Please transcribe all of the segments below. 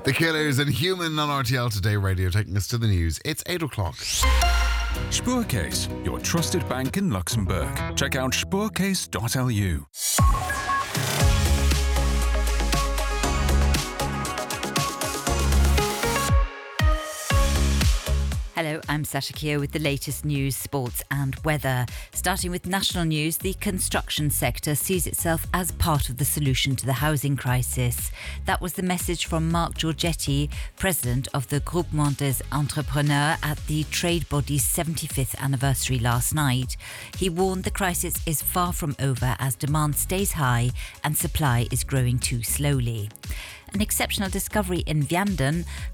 The Killers and Human on RTL Today Radio, taking us to the news. It's 8 o'clock. Spoorcase, your trusted bank in Luxembourg. Check out spoorcase.lu. Hello, I'm Sasha Keogh with the latest news, sports and weather. Starting with national news, the construction sector sees itself as part of the solution to the housing crisis. That was the message from Marc Giorgetti, president of the Groupement des Entrepreneurs, at the trade body's 75th anniversary last night. He warned the crisis is far from over as demand stays high and supply is growing too slowly. An exceptional discovery in Vianden.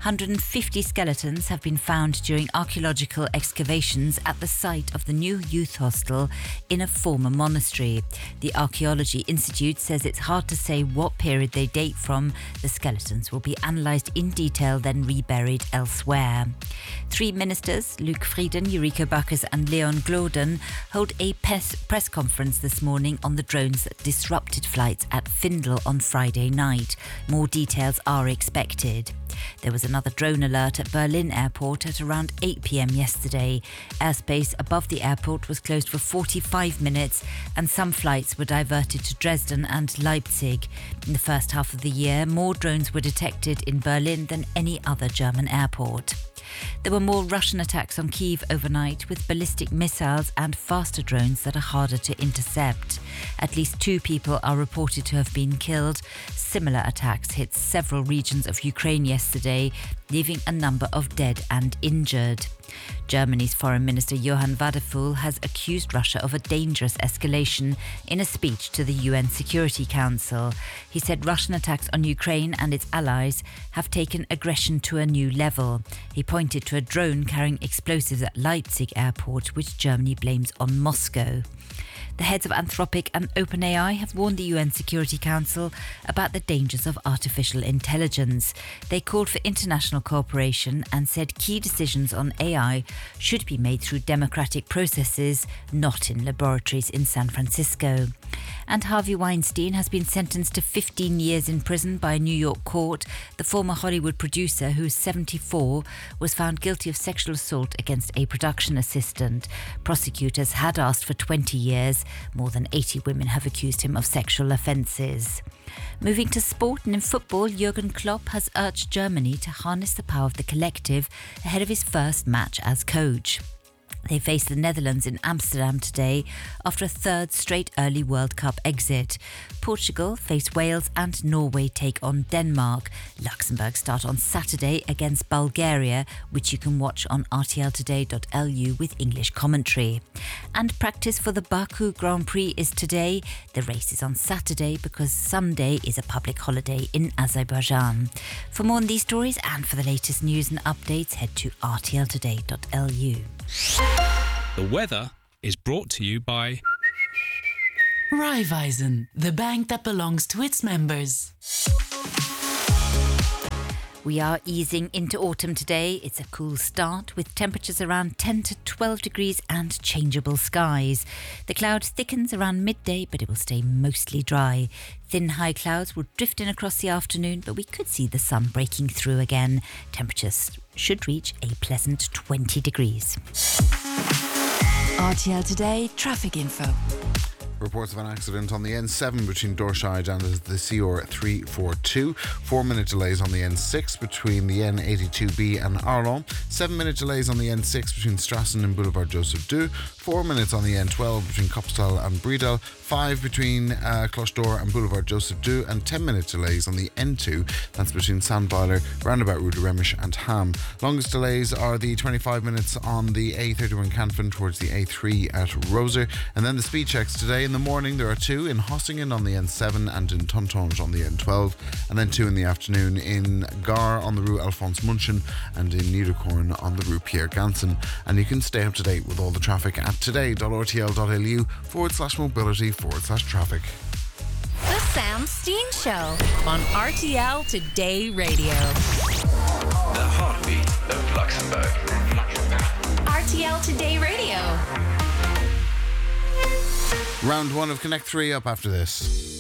150 skeletons have been found during archaeological excavations at the site of the new youth hostel in a former monastery. The Archaeology Institute says it's hard to say what period they date from. The skeletons will be analysed in detail, then reburied elsewhere. Three ministers, Luc Frieden, Eureka Backes and Leon Gloden, hold a press conference this morning on the drones that disrupted flights at Findel on Friday night. More details are expected. There was another drone alert at Berlin Airport at around 8 p.m. yesterday. Airspace above the airport was closed for 45 minutes and some flights were diverted to Dresden and Leipzig. In the first half of the year, more drones were detected in Berlin than any other German airport. There were more Russian attacks on Kyiv overnight, with ballistic missiles and faster drones that are harder to intercept. At least 2 people are reported to have been killed. Similar attacks hit several regions of Ukraine yesterday, leaving a number of dead and injured. Germany's Foreign Minister Johann Wadephul has accused Russia of a dangerous escalation in a speech to the UN Security Council. He said Russian attacks on Ukraine and its allies have taken aggression to a new level. He pointed to a drone carrying explosives at Leipzig airport, which Germany blames on Moscow. The heads of Anthropic and OpenAI have warned the UN Security Council about the dangers of artificial intelligence. They called for international cooperation and said key decisions on AI should be made through democratic processes, not in laboratories in San Francisco. And Harvey Weinstein has been sentenced to 15 years in prison by a New York court. The former Hollywood producer, who's 74, was found guilty of sexual assault against a production assistant. Prosecutors had asked for 20 years. More than 80 women have accused him of sexual offences. Moving to sport, and in football, Jurgen Klopp has urged Germany to harness the power of the collective ahead of his first match as coach. They face the Netherlands in Amsterdam today after a third straight early World Cup exit. Portugal face Wales and Norway take on Denmark. Luxembourg start on Saturday against Bulgaria, which you can watch on rtltoday.lu with English commentary. And practice for the Baku Grand Prix is today. The race is on Saturday because Sunday is a public holiday in Azerbaijan. For more on these stories and for the latest news and updates, head to rtltoday.lu. The weather is brought to you by Raiffeisen, the bank that belongs to its members. We are easing into autumn today. It's a cool start with temperatures around 10 to 12 degrees and changeable skies. The cloud thickens around midday, but it will stay mostly dry. Thin high clouds will drift in across the afternoon, but we could see the sun breaking through again. Temperatures should reach a pleasant 20 degrees. RTL Today traffic info. Reports of an accident on the N7 between Dorshide and the CR 342. 4-minute delays on the N6 between the N82B and Arlon. 7-minute delays on the N6 between Strassen and Boulevard Joseph Deux. 4 minutes on the N12 between Kopstal and Bredal. 5 between Closhdor and Boulevard Joseph Deux. And 10-minute delays on the N2. That's between Sandbeiler, Roundabout Rue de Remish and Ham. Longest delays are the 25 minutes on the A31 Canfin towards the A3 at Roser. And then the speed checks today. In the morning there are 2 in Hossingen on the N7 and in Tontonge on the N12, and then 2 in the afternoon in Gar on the Rue Alphonse Munchen and in Niederkorn on the Rue Pierre Gansen. And you can stay up to date with all the traffic at today.rtl.lu/mobility/traffic. The Sam Steen Show on RTL Today Radio. The heartbeat of Luxembourg. RTL Today Radio. Round 1 of Connect 3 up after this.